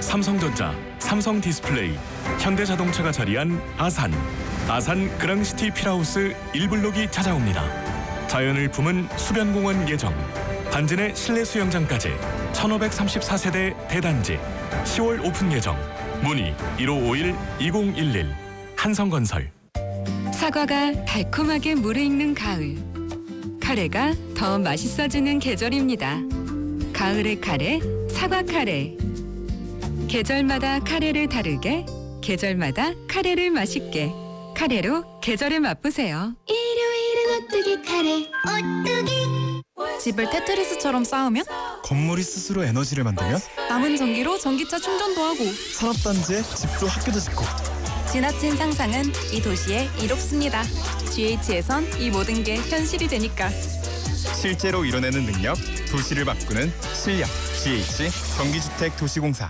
삼성전자, 삼성디스플레이, 현대자동차가 자리한 아산 그랑시티 필하우스 1블록이 찾아옵니다. 자연을 품은 수변공원 예정, 단지 내 실내 수영장까지 1534세대 대단지 10월 오픈 예정. 문의 1551-2011 한성건설. 사과가 달콤하게 무르익는 가을. 카레가 더 맛있어지는 계절입니다. 가을의 카레, 사과 카레. 계절마다 카레를 다르게, 계절마다 카레를 맛있게. 카레로 계절을 맛보세요. 일요일은 오뚜기 카레, 오뚜기. 집을 테트리스처럼 쌓으면 건물이 스스로 에너지를 만들면 남은 전기로 전기차 충전도 하고 산업단지에 집도 학교도 짓고 지나친 상상은 이 도시에 이롭습니다. GH에선 이 모든 게 현실이 되니까 실제로 이뤄내는 능력, 도시를 바꾸는 실력. GH 전기주택도시공사.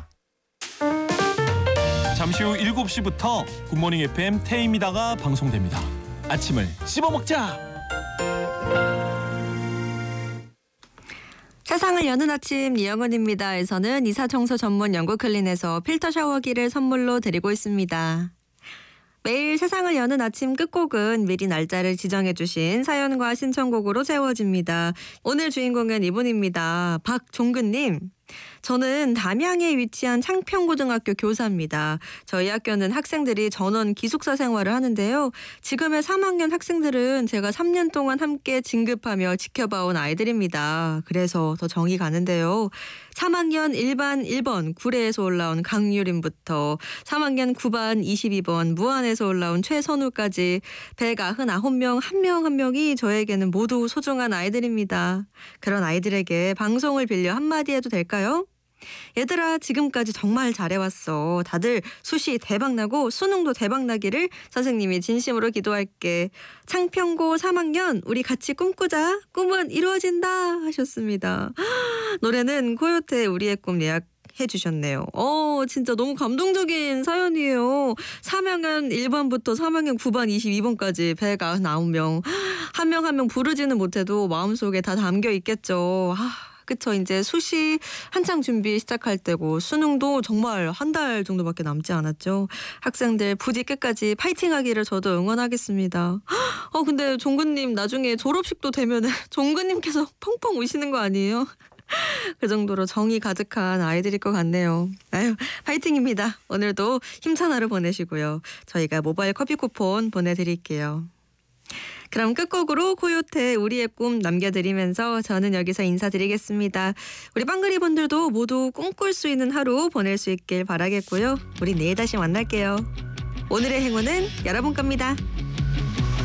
잠시 후 7시부터 굿모닝 FM 태희미다가 방송됩니다. 아침을 씹어먹자. 세상을 여는 아침 이영은입니다에서는 이사청소 전문 영국클린에서 필터 샤워기를 선물로 드리고 있습니다. 매일 세상을 여는 아침 끝곡은 미리 날짜를 지정해주신 사연과 신청곡으로 채워집니다. 오늘 주인공은 이분입니다. 박종근님. 저는 담양에 위치한 창평고등학교 교사입니다. 저희 학교는 학생들이 전원 기숙사 생활을 하는데요. 지금의 3학년 학생들은 제가 3년 동안 함께 진급하며 지켜봐온 아이들입니다. 그래서 더 정이 가는데요. 3학년 1반 1번 구례에서 올라온 강유림부터 3학년 9반 22번 무안에서 올라온 최선우까지 199명 한 명 한 명이 저에게는 모두 소중한 아이들입니다. 그런 아이들에게 방송을 빌려 한마디 해도 될까요? 얘들아, 지금까지 정말 잘해왔어. 다들 수시 대박나고 수능도 대박나기를 선생님이 진심으로 기도할게. 창평고 3학년 우리 같이 꿈꾸자. 꿈은 이루어진다 하셨습니다. 노래는 코요태 우리의 꿈 예약해 주셨네요. 진짜 너무 감동적인 사연이에요. 3학년 1반부터 3학년 9반 22번까지 199명. 한 명 한 명 부르지는 못해도 마음속에 다 담겨 있겠죠. 그쵸. 이제 수시 한창 준비 시작할 때고 수능도 정말 한 달 정도밖에 남지 않았죠. 학생들 부디 끝까지 파이팅하기를 저도 응원하겠습니다. 근데 종근님 나중에 졸업식도 되면은 종근님께서 펑펑 우시는 거 아니에요? 그 정도로 정이 가득한 아이들일 것 같네요. 아유, 파이팅입니다. 오늘도 힘찬 하루 보내시고요. 저희가 모바일 커피 쿠폰 보내드릴게요. 그럼 끝곡으로 코요태 우리의 꿈 남겨드리면서 저는 여기서 인사드리겠습니다. 우리 빵그리 분들도 모두 꿈꿀 수 있는 하루 보낼 수 있길 바라겠고요. 우리 내일 다시 만날게요. 오늘의 행운은 여러분 겁니다.